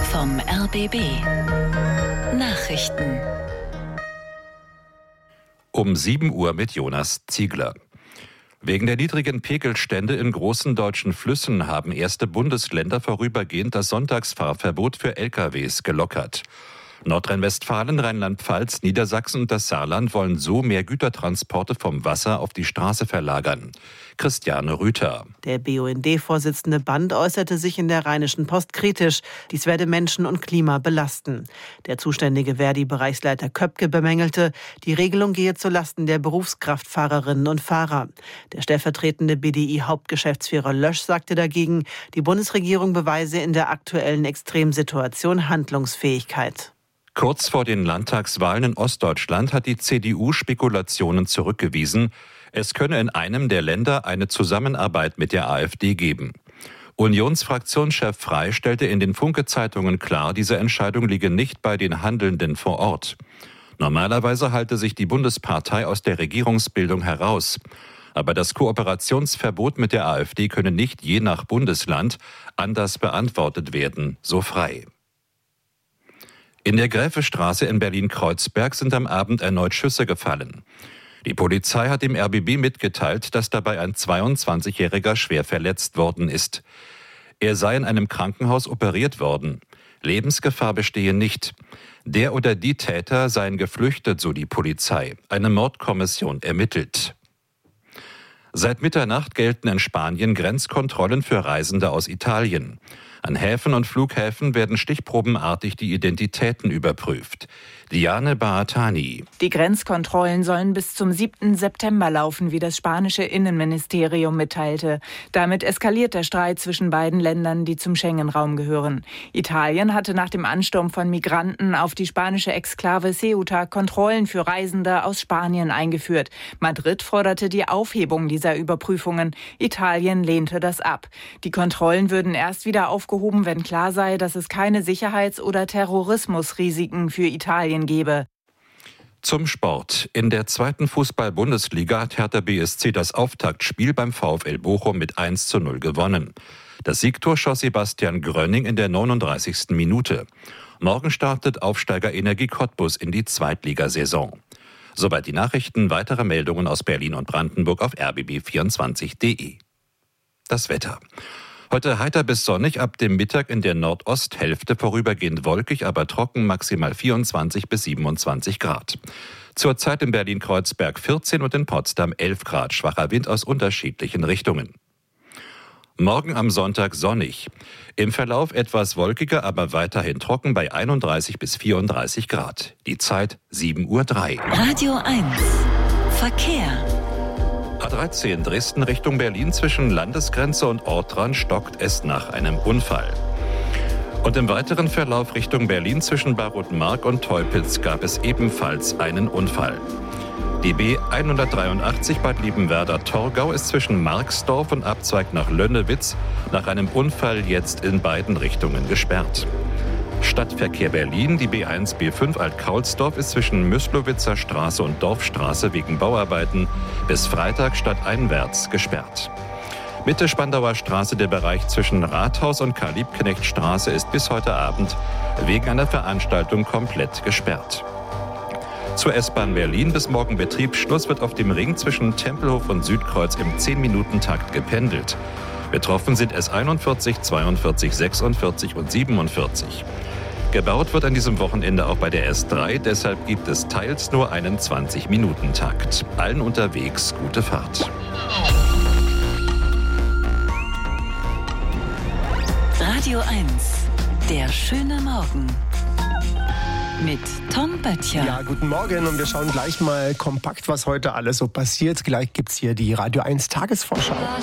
vom RBB. Nachrichten. Um 7 Uhr mit Jonas Ziegler. Wegen der niedrigen Pegelstände in großen deutschen Flüssen haben erste Bundesländer vorübergehend das Sonntagsfahrverbot für LKWs gelockert. Nordrhein-Westfalen, Rheinland-Pfalz, Niedersachsen und das Saarland wollen so mehr Gütertransporte vom Wasser auf die Straße verlagern. Christiane Rüther. Der BUND-Vorsitzende Band äußerte sich in der Rheinischen Post kritisch. Dies werde Menschen und Klima belasten. Der zuständige Verdi-Bereichsleiter Köpke bemängelte, die Regelung gehe zulasten der Berufskraftfahrerinnen und Fahrer. Der stellvertretende BDI-Hauptgeschäftsführer Lösch sagte dagegen, die Bundesregierung beweise in der aktuellen Extremsituation Handlungsfähigkeit. Kurz vor den Landtagswahlen in Ostdeutschland hat die CDU Spekulationen zurückgewiesen, es könne in einem der Länder eine Zusammenarbeit mit der AfD geben. Unionsfraktionschef Frey stellte in den Funke-Zeitungen klar, diese Entscheidung liege nicht bei den Handelnden vor Ort. Normalerweise halte sich die Bundespartei aus der Regierungsbildung heraus. Aber das Kooperationsverbot mit der AfD könne nicht je nach Bundesland anders beantwortet werden, so Frey. In der Gräfestraße in Berlin-Kreuzberg sind am Abend erneut Schüsse gefallen. Die Polizei hat dem RBB mitgeteilt, dass dabei ein 22-Jähriger schwer verletzt worden ist. Er sei in einem Krankenhaus operiert worden. Lebensgefahr bestehe nicht. Der oder die Täter seien geflüchtet, so die Polizei. Eine Mordkommission ermittelt. Seit Mitternacht gelten in Spanien Grenzkontrollen für Reisende aus Italien. An Häfen und Flughäfen werden stichprobenartig die Identitäten überprüft. Diane Baatani. Die Grenzkontrollen sollen bis zum 7. September laufen, wie das spanische Innenministerium mitteilte. Damit eskaliert der Streit zwischen beiden Ländern, die zum Schengen-Raum gehören. Italien hatte nach dem Ansturm von Migranten auf die spanische Exklave Ceuta Kontrollen für Reisende aus Spanien eingeführt. Madrid forderte die Aufhebung dieser Überprüfungen. Italien lehnte das ab. Die Kontrollen würden erst wieder aufgehoben, wenn klar sei, dass es keine Sicherheits- oder Terrorismusrisiken für Italien gebe. Zum Sport. In der 2. Fußball-Bundesliga hat Hertha BSC das Auftaktspiel beim VfL Bochum mit 1:0 gewonnen. Das Siegtor schoss Sebastian Grönning in der 39. Minute. Morgen startet Aufsteiger Energie Cottbus in die Zweitligasaison. Soweit die Nachrichten. Weitere Meldungen aus Berlin und Brandenburg auf rbb24.de. Das Wetter. Heute heiter bis sonnig, ab dem Mittag in der Nordosthälfte vorübergehend wolkig, aber trocken, maximal 24 bis 27 Grad. Zurzeit in Berlin-Kreuzberg 14 und in Potsdam 11 Grad, schwacher Wind aus unterschiedlichen Richtungen. Morgen am Sonntag sonnig. Im Verlauf etwas wolkiger, aber weiterhin trocken bei 31 bis 34 Grad. Die Zeit 7:03 Uhr. Radio 1. Verkehr. A13 Dresden Richtung Berlin zwischen Landesgrenze und Ortrand stockt es nach einem Unfall. Und im weiteren Verlauf Richtung Berlin zwischen Barutmark und Teupitz gab es ebenfalls einen Unfall. Die B183 Bad Liebenwerda-Torgau ist zwischen Marxdorf und Abzweig nach Lönnewitz nach einem Unfall jetzt in beiden Richtungen gesperrt. Stadtverkehr Berlin, die B1 B5 Alt-Kaulsdorf ist zwischen Müslowitzer Straße und Dorfstraße wegen Bauarbeiten bis Freitag stadteinwärts gesperrt. Mitte Spandauer Straße, der Bereich zwischen Rathaus und Karl-Liebknecht-Straße ist bis heute Abend wegen einer Veranstaltung komplett gesperrt. Zur S-Bahn Berlin bis morgen Betriebsschluss wird auf dem Ring zwischen Tempelhof und Südkreuz im 10-Minuten-Takt gependelt. Betroffen sind S41, 42, 46 und 47. Gebaut wird an diesem Wochenende auch bei der S3, deshalb gibt es teils nur einen 20-Minuten-Takt. Allen unterwegs gute Fahrt. Radio 1. Der schöne Morgen. Mit Tom Böttcher. Ja, guten Morgen und wir schauen gleich mal kompakt, was heute alles so passiert. Gleich gibt's hier die Radio 1 Tagesvorschau.